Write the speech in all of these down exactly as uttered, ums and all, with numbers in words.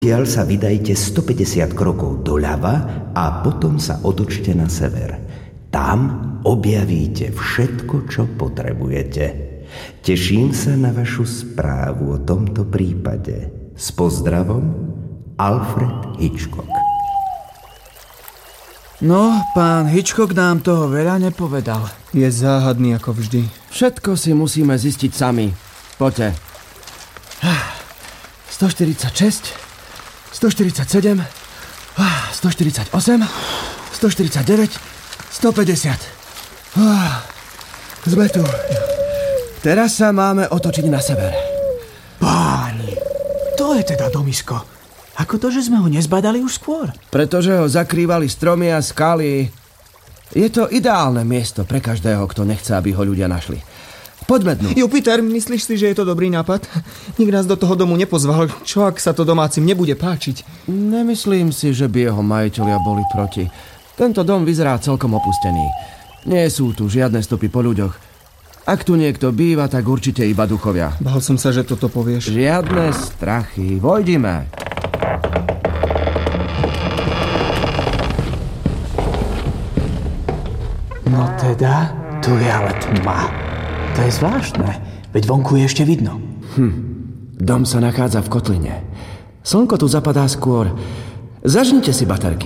Tiaľ sa vydajte stopäťdesiat krokov doľava a potom sa otočte na sever. Tam objavíte všetko, čo potrebujete. Teším sa na vašu správu o tomto prípade. S pozdravom, Alfred Hitchcock. No, pán Hitchcock nám toho veľa nepovedal. Je záhadný ako vždy. Všetko si musíme zistiť sami. Poďte. stoštyridsaťšesť, stoštyridsaťsedem, stoštyridsaťosem, stoštyridsaťdeväť, stopäťdesiat. Sme tu. Teraz sa máme otočiť na sever. Páni, to je teda domisko. Ako to, že sme ho nezbadali už skôr? Pretože ho zakrývali stromy a skaly. Je to ideálne miesto pre každého, kto nechce, aby ho ľudia našli. Poďme dnu. Jupiter, myslíš si, že je to dobrý nápad? Nik nás do toho domu nepozval. Čo ak sa to domácim nebude páčiť? Nemyslím si, že by jeho majitelia boli proti. Tento dom vyzerá celkom opustený. Nie sú tu žiadne stopy po ľuďoch. Ak tu niekto býva, tak určite iba duchovia. Bál som sa, že toto povieš. Žiadne strachy. Vojdime. No teda, tu je ale tma. To je zvláštne, veď vonku je ešte vidno. Hm, dom sa nachádza v kotline. Slnko tu zapadá skôr. Zažnite si baterky.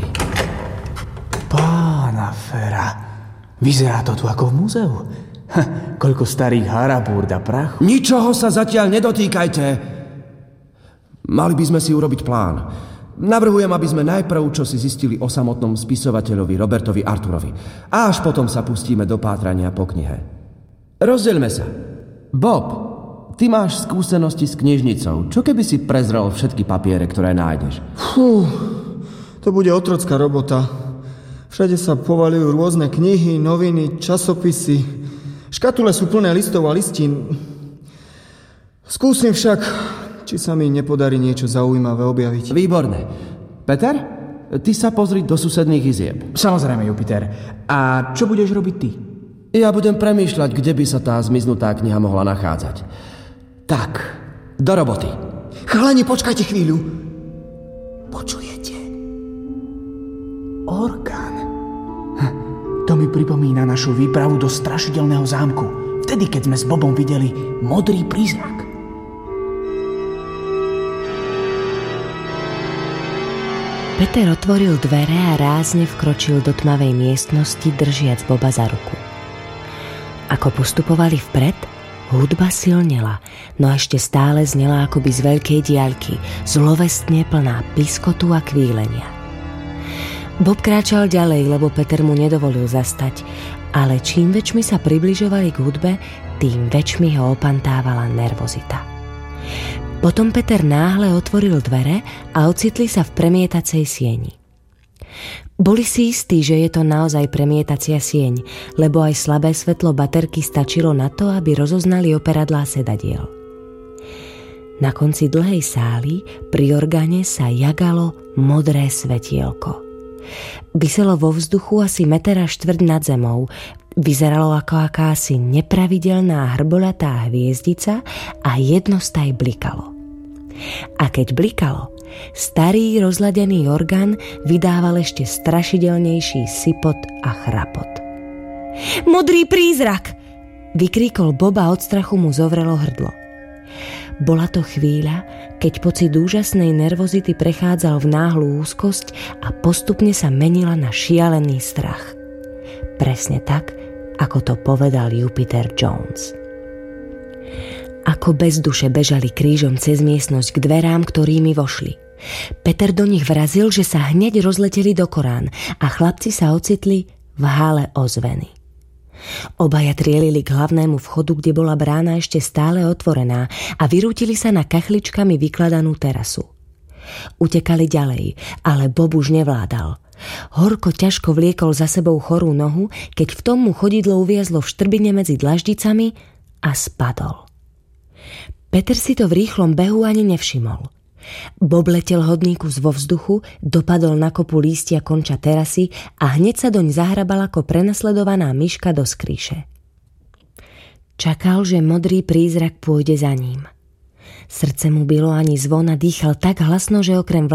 Pána Fera, vyzerá to tu ako v múzeu. Ha, koľko starých harabúrd a prachu. Ničoho sa zatiaľ nedotýkajte. Mali by sme si urobiť plán. Navrhujem, aby sme najprv čo si zistili o samotnom spisovateľovi Robertovi Arthurovi. A až potom sa pustíme do pátrania po knihe. Rozdeľme sa. Bob, ty máš skúsenosti s knižnicou. Čo keby si prezrel všetky papiere, ktoré nájdeš? Fú, to bude otrocká robota. Všade sa povaľujú rôzne knihy, noviny, časopisy. Škatule sú plné listov a listín. Skúsim však, či sa mi nepodarí niečo zaujímavé objaviť. Výborné. Peter, ty sa pozri do susedných izieb. Samozrejme, Jupiter. A čo budeš robiť ty? Ja budem premýšľať, kde by sa tá zmiznutá kniha mohla nachádzať. Tak, do roboty. Chalani, počkajte chvíľu. Počujete? Orgán. Hm, to mi pripomína našu výpravu do strašidelného zámku. Vtedy, keď sme s Bobom videli modrý prízrak. Peter otvoril dvere a rázne vkročil do tmavej miestnosti, držiac Boba za ruku. Ako postupovali vpred, hudba silnela, no ešte stále znela akoby z veľkej diaľky, zlovestne plná piskotu a kvílenia. Bob kráčal ďalej, lebo Peter mu nedovolil zastať, ale čím väčšmi sa približovali k hudbe, tým väčšmi ho opantávala nervozita. Potom Peter náhle otvoril dvere a ocitli sa v premietacej sieni. Boli si istí, že je to naozaj premietacia sieň, lebo aj slabé svetlo baterky stačilo na to, aby rozoznali operadlá sedadiel. Na konci dlhej sály pri orgáne sa jagalo modré svetielko. Viselo vo vzduchu asi meter a štvrť nad zemou, vyzeralo ako akási nepravidelná hrboľatá hviezdica a jednostaj blikalo. A keď blikalo, starý rozladený orgán vydával ešte strašidelnejší sypot a chrapot. Modrý prízrak! Vykríkol Bob a od strachu mu zovrelo hrdlo. Bola to chvíľa, keď pocit úžasnej nervozity prechádzal v náhlu úzkosť a postupne sa menila na šialený strach. Presne tak, ako to povedal Jupiter Jones. Ako bez duše bežali krížom cez miestnosť k dverám, ktorými vošli. Peter do nich vrazil, že sa hneď rozleteli do korán a chlapci sa ocitli v hále ozveny. Obaja trielili k hlavnému vchodu, kde bola brána ešte stále otvorená, a vyrútili sa na kachličkami vykladanú terasu. Utekali ďalej, ale Bob už nevládal. Horko ťažko vliekol za sebou chorú nohu, keď v tom mu chodidlo uviazlo v štrbine medzi dlaždicami a spadol. Peter si to v rýchlom behu ani nevšimol. Bob letel hodníku vo vzduchu, dopadol na kopu lístia konča terasy a hneď sa doň zahrabal ako prenasledovaná myška do skríše. Čakal, že modrý prízrak pôjde za ním. Srdce mu bylo ani zvon a dýchal tak hlasno, že okrem